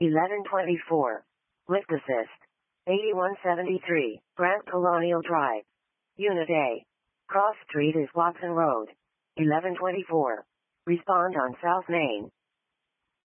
1124. Lift assist. 8173. Grant Colonial Drive. Unit A. Cross Street is Watson Road. 1124. Respond on South Main.